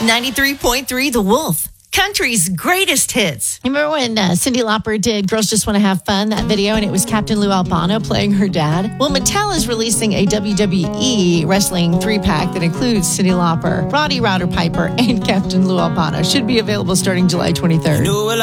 93.3 The Wolf, country's greatest hits. Remember when Cyndi Lauper did Girls Just Want to Have Fun, that video, and it was Captain Lou Albano playing her dad? Well, Mattel is releasing a WWE wrestling 3-pack that includes Cyndi Lauper, Roddy Piper, and Captain Lou Albano. Should be available starting July 23rd.